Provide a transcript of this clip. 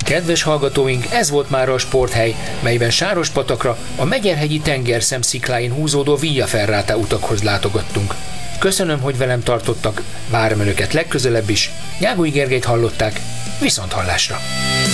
Kedves hallgatóink, ez volt már a Sporthely, melyben Sárospatakra, a Megyerhegyi tengerszem sziklái húzódó Via Ferrata utakhoz látogattunk. Köszönöm, hogy velem tartottak, várom önöket legközelebb is. Nyágói Gergelyt hallották, viszonthallásra!